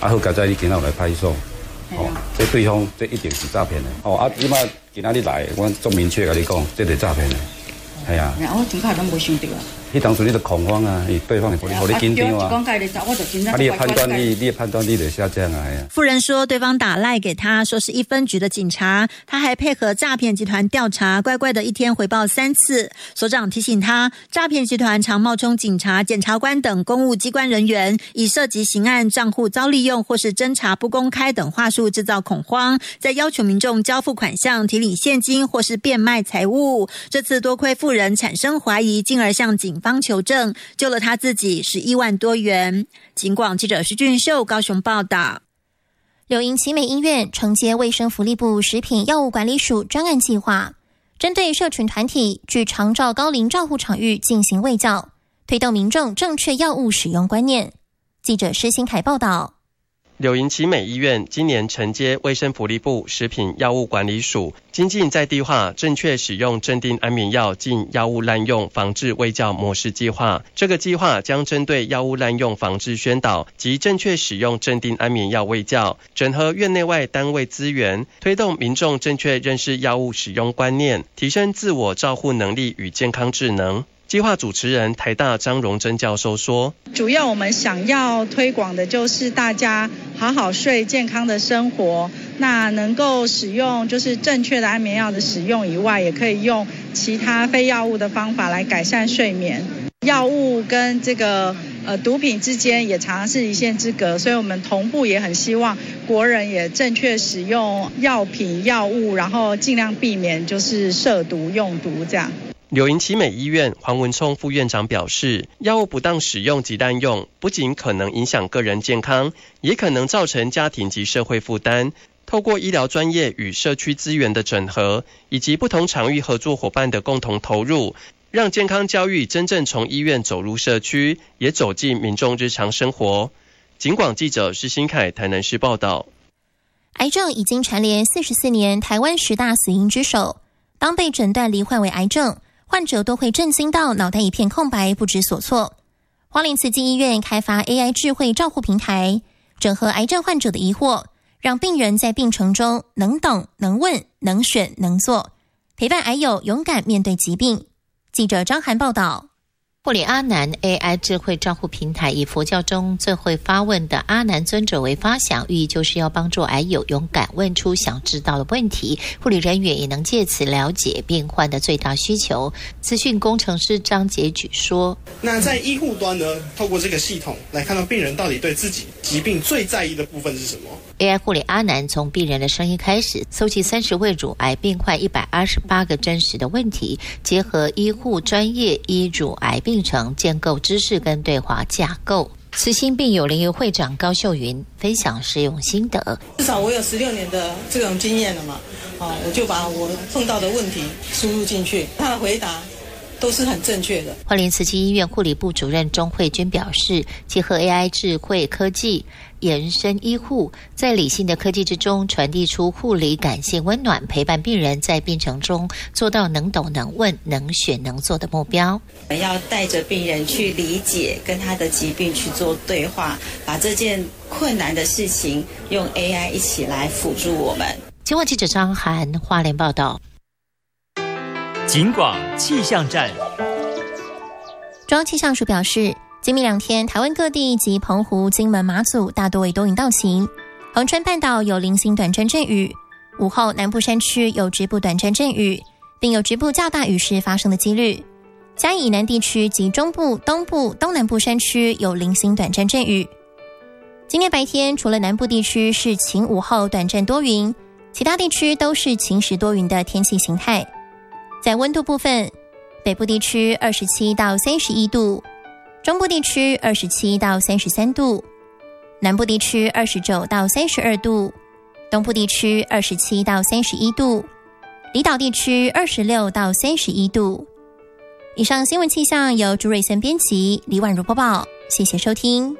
好佳哉你今仔有来派出所，这对方这一定是诈骗的。即摆今仔日来，我足明确甲你讲，这是诈骗的。系啊。我从开都无想到啊。迄当初你就恐慌啊，对方会互你紧张啊。你的判断力就下降啊。 妇人说，对方打赖给他，说是1分局的警察，他还配合诈骗集团调查，乖乖的一天回报3次。所长提醒他，诈骗集团常冒充警察、检察官等公务机关人员，以涉及刑案、账户遭利用或是侦查不公开等话术制造恐慌，再要求民众交付款项、提领现金或是变卖财物。这次多亏妇人产生怀疑，进而向警方求证，救了他自己11万多元。警广记者施俊秀高雄报道。 柳营奇美医院承接卫生福利部食品药物管理署专案计划，针对社群团体据长照高龄照护场域进行卫教，推动民众正确药物使用观念。记者施新凯报道。 柳营奇美医院今年承接卫生福利部食品药物管理署精进在地化正确使用镇定安眠药禁药物滥用防治卫教模式计划。这个计划将针对药物滥用防治宣导及正确使用镇定安眠药卫教，整合院内外单位资源，推动民众正确认识药物使用观念，提升自我照护能力与健康智能。计划主持人台大张荣珍教授说， 主要我们想要推广的就是大家好好睡，健康的生活，那能够使用就是正确的安眠药的使用以外，也可以用其他非药物的方法来改善睡眠。药物跟这个毒品之间也常常是一线之隔，所以我们同步也很希望国人也正确使用药品药物，然后尽量避免就是涉毒用毒这样。 柳营奇美医院黄文聪副院长表示，药物不当使用及滥用，不仅可能影响个人健康，也可能造成家庭及社会负担。透过医疗专业与社区资源的整合，以及不同场域合作伙伴的共同投入，让健康教育真正从医院走入社区，也走进民众日常生活。警广记者施新凯台南市报道。 癌症已经蝉联44年台湾10大死因之首，当被诊断罹患为癌症，患者都会震惊到脑袋一片空白，不知所措。花莲慈济医院开发 AI 智慧照护平台，整合癌症患者的疑惑，让病人在病程中能懂、能问、能选、能做，陪伴癌友勇敢面对疾病。记者张涵报道。 护理阿难 AI 智慧照护平台以佛教中最会发问的阿难尊者为发想，寓意就是要帮助癌友勇敢问出想知道的问题，护理人员也能借此了解病患的最大需求。资讯工程师张杰举说， 那在医护端呢，透过这个系统来看到病人到底对自己疾病最在意的部分是什么。 AI 护理阿难从病人的声音开始，搜集30位乳癌病患128个真实的问题，结合医护专业医乳癌病程，建构知识跟对话架构。慈心病友联谊会长高秀云分享实用心得， 至少我有16年的这种经验了嘛，我就把我碰到的问题输入进去，他的回答都是很正确的。 花莲慈济医院护理部主任钟慧君表示，结合 AI 智慧科技延伸医护，在理性的科技之中传递出护理感性温暖，陪伴病人在病程中做到能懂能问能选能做的目标。 要带着病人去理解，跟他的疾病去做对话，把这件困难的事情用 AI 一起来辅助我们。 警广记者张涵花莲报道。 警广气象站， 中央气象署表示，今明2天，台湾各地及澎湖、金门、马祖大多为多云到晴，恒春半岛有零星短暂阵雨，午后南部山区有局部短暂阵雨，并有局部较大雨势发生的几率。嘉义以南地区及中部、东部、东南部山区有零星短暂阵雨。今天白天，除了南部地区是晴午后短暂多云，其他地区都是晴时多云的天气形态。在温度部分，北部地区27到31度，中部地区27到33度，南部地区29到32度，东部地区27到31度，离岛地区26到31度。以上新闻气象由朱瑞森编辑，李婉如播报，谢谢收听。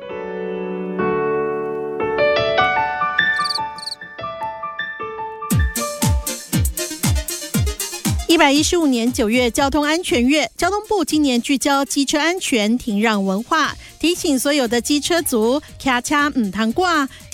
115年9月交通安全月，交通部今年聚焦机车安全停让文化，提醒所有的机车族，骑车唔通挂。